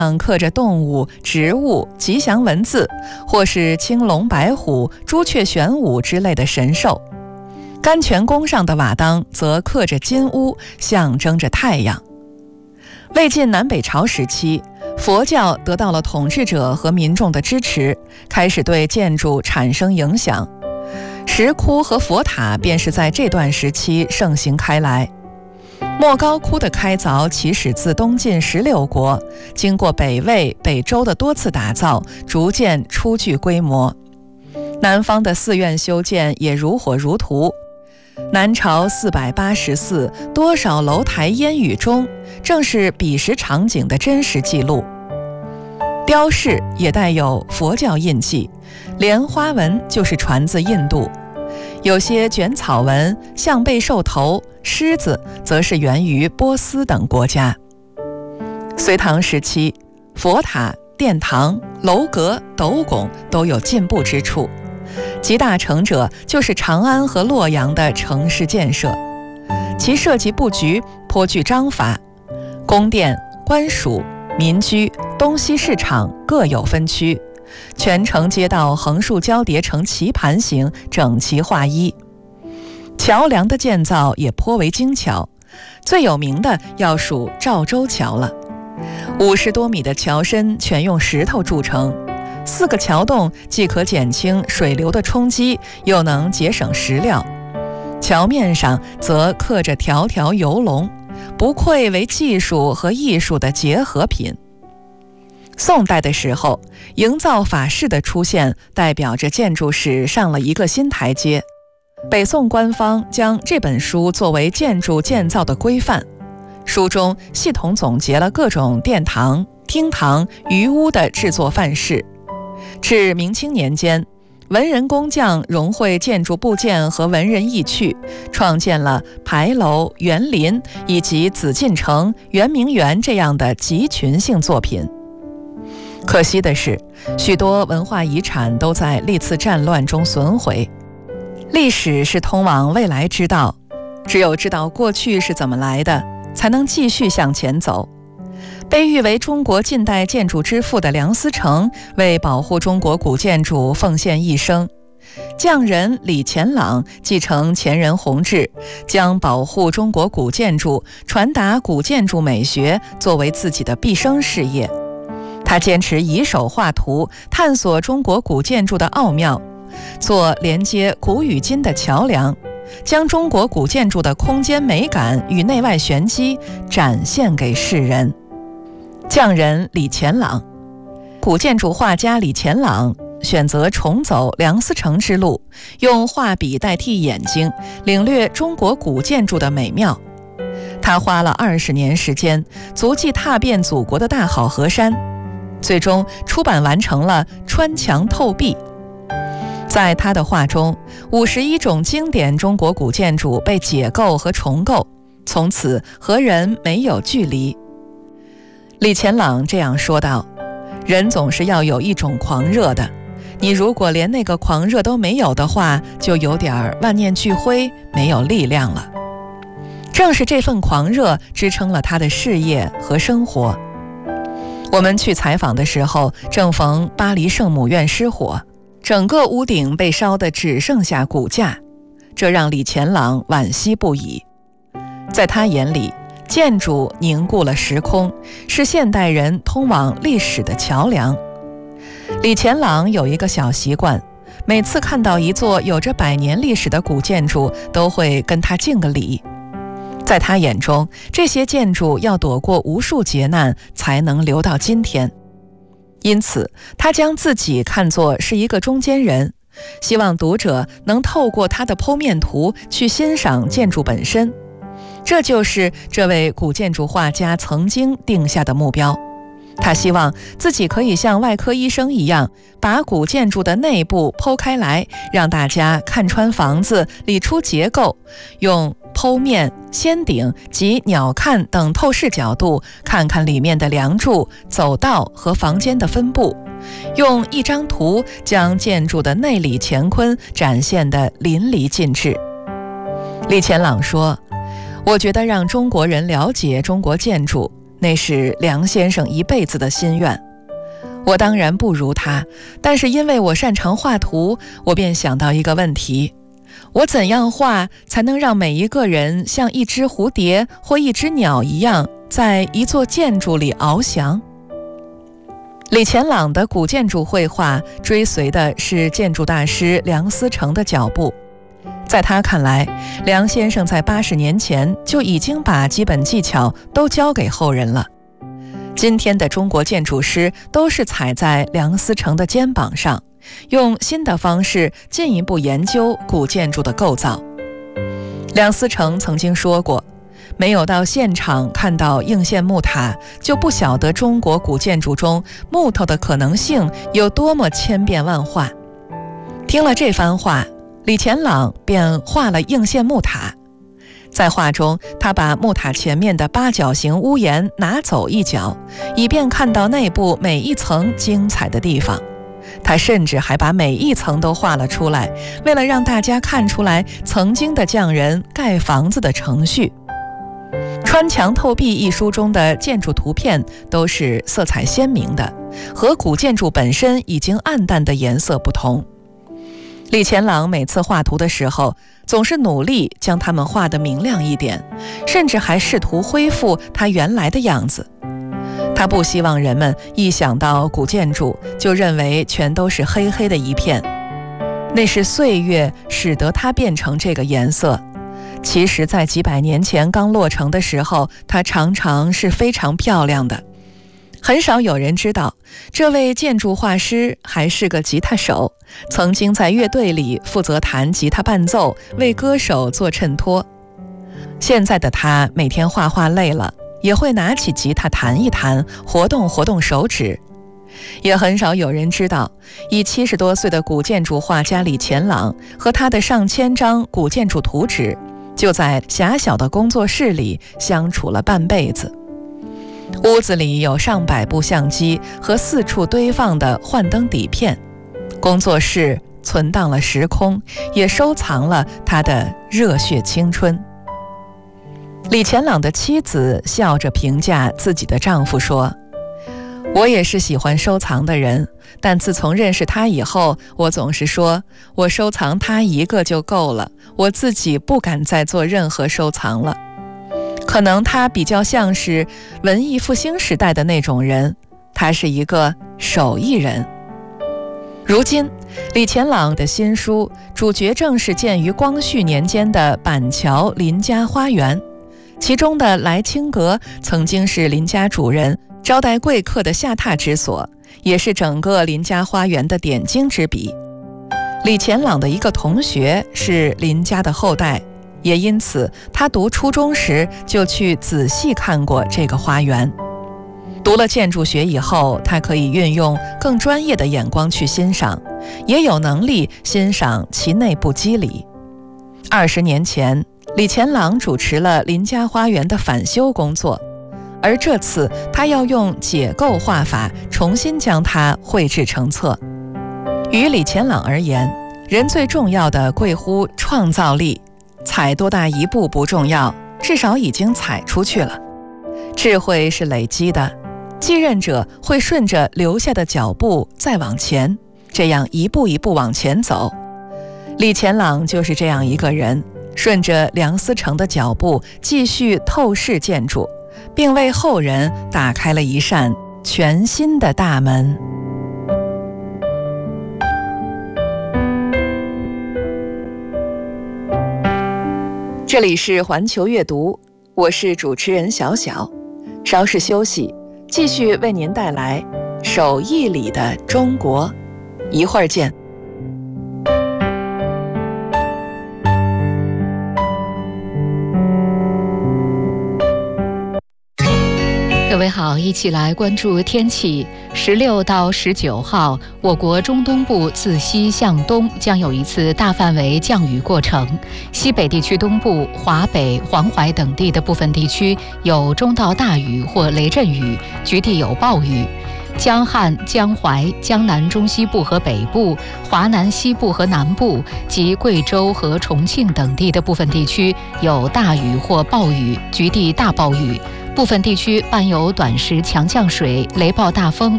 上刻着动物、植物、吉祥文字，或是青龙白虎、朱雀玄武之类的神兽。甘泉宫上的瓦当则刻着金乌，象征着太阳。魏晋南北朝时期，佛教得到了统治者和民众的支持，开始对建筑产生影响。石窟和佛塔便是在这段时期盛行开来。莫高窟的开凿起始自东晋16国，经过北魏、北周的多次打造，逐渐初具规模。南方的寺院修建也如火如荼。南朝480寺，多少楼台烟雨中，正是彼时场景的真实记录。雕饰也带有佛教印记，莲花纹就是传自印度，有些卷草纹、象背兽头、狮子则是源于波斯等国家。隋唐时期，佛塔、殿堂、楼阁、斗拱都有进步之处，集大成者就是长安和洛阳的城市建设，其设计布局颇具章法，宫殿、官署、民居、东西市场各有分区，全城街道横竖交叠成棋盘形，整齐划一。桥梁的建造也颇为精巧，最有名的要数赵州桥了。50多米的桥身全用石头铸成，4个桥洞既可减轻水流的冲击，又能节省石料。桥面上则刻着条条游龙，不愧为技术和艺术的结合品。宋代的时候，营造法式的出现，代表着建筑史上了一个新台阶。北宋官方将这本书作为建筑建造的规范，书中系统总结了各种殿堂、厅堂、余屋的制作范式。至明清年间，文人工匠融汇建筑部件和文人意趣，创建了牌楼、园林以及紫禁城、圆明园这样的集群性作品。可惜的是，许多文化遗产都在历次战乱中损毁。历史是通往未来之道，只有知道过去是怎么来的，才能继续向前走。被誉为中国近代建筑之父的梁思成为保护中国古建筑奉献一生，匠人李乾朗继承前人宏志，将保护中国古建筑、传达古建筑美学作为自己的毕生事业。他坚持以手画图，探索中国古建筑的奥妙，做连接古与今的桥梁，将中国古建筑的空间美感与内外玄机展现给世人。匠人李乾朗，古建筑画家李乾朗选择重走梁思成之路，用画笔代替眼睛，领略中国古建筑的美妙。他花了20年时间，足迹踏遍祖国的大好河山，最终出版完成了《穿墙透壁》。在他的画中，51种经典中国古建筑被解构和重构，从此和人没有距离。李乾朗这样说道：人总是要有一种狂热的，你如果连那个狂热都没有的话，就有点万念俱灰，没有力量了。正是这份狂热支撑了他的事业和生活。我们去采访的时候，正逢巴黎圣母院失火，整个屋顶被烧得只剩下骨架，这让李乾朗惋惜不已。在他眼里，建筑凝固了时空，是现代人通往历史的桥梁。李乾朗有一个小习惯，每次看到一座有着100年历史的古建筑，都会跟他敬个礼。在他眼中，这些建筑要躲过无数劫难，才能留到今天。因此，他将自己看作是一个中间人，希望读者能透过他的剖面图去欣赏建筑本身。这就是这位古建筑画家曾经定下的目标。他希望自己可以像外科医生一样，把古建筑的内部剖开来，让大家看穿房子，理出结构，用剖面、掀顶及鸟瞰等透视角度看看里面的梁柱、走道和房间的分布，用一张图将建筑的内里乾坤展现得淋漓尽致。李乾朗说：我觉得让中国人了解中国建筑， 那是梁先生一辈子的心愿。我当然不如他，但是因为我擅长画图，我便想到一个问题：我怎样画才能让每一个人像一只蝴蝶或一只鸟一样，在一座建筑里翱翔？李乾朗的古建筑绘画追随的是建筑大师梁思成的脚步。在他看来，梁先生在80年前就已经把基本技巧都交给后人了。今天的中国建筑师都是踩在梁思成的肩膀上，用新的方式进一步研究古建筑的构造。梁思成曾经说过，没有到现场看到应县木塔，就不晓得中国古建筑中木头的可能性有多么千变万化。听了这番话，李乾朗便画了应县木塔。在画中，他把木塔前面的八角形屋檐拿走一角，以便看到内部每一层精彩的地方。他甚至还把每一层都画了出来，为了让大家看出来曾经的匠人盖房子的程序。《穿墙透壁》一书中的建筑图片都是色彩鲜明的，和古建筑本身已经暗淡的颜色不同。李乾朗每次画图的时候，总是努力将它们画得明亮一点，甚至还试图恢复它原来的样子。他不希望人们一想到古建筑就认为全都是黑黑的一片，那是岁月使得它变成这个颜色。其实在几百年前刚落成的时候，它常常是非常漂亮的。很少有人知道，这位建筑画师还是个吉他手，曾经在乐队里负责弹吉他伴奏，为歌手做衬托。现在的他每天画画累了，也会拿起吉他弹一弹，活动活动手指。也很少有人知道，以70多岁的古建筑画家李乾朗和他的上千张古建筑图纸，就在狭小的工作室里相处了半辈子。屋子里有上百部相机和四处堆放的幻灯底片，工作室存档了时空，也收藏了他的热血青春。李乾朗的妻子笑着评价自己的丈夫说：“我也是喜欢收藏的人，但自从认识他以后，我总是说我收藏他一个就够了，我自己不敢再做任何收藏了。”可能他比较像是文艺复兴时代的那种人，他是一个手艺人。如今，李乾朗的新书主角正是建于光绪年间的板桥林家花园，其中的来清阁曾经是林家主人招待贵客的下榻之所，也是整个林家花园的点睛之笔。李乾朗的一个同学是林家的后代，也因此他读初中时就去仔细看过这个花园。读了建筑学以后，他可以运用更专业的眼光去欣赏，也有能力欣赏其内部机理。20年前，李乾朗主持了林家花园的返修工作，而这次他要用解构画法重新将它绘制成册。于李乾朗而言，人最重要的贵乎创造力，踩多大一步不重要，至少已经踩出去了。智慧是累积的，继任者会顺着留下的脚步再往前，这样一步一步往前走。李乾朗就是这样一个人，顺着梁思成的脚步继续透视建筑，并为后人打开了一扇全新的大门。这里是环球阅读，我是主持人小小，稍事休息，继续为您带来手艺里的中国，一会儿见。 各位好，一起来关注天气。16到19号，我国中东部自西向东将有一次大范围降雨过程，西北地区东部、华北、黄淮等地的部分地区有中到大雨或雷阵雨，局地有暴雨。江汉、江淮、江南中西部和北部、华南西部和南部及贵州和重庆等地的部分地区有大雨或暴雨，局地大暴雨。 部分地区伴有短时强降水、雷暴大风、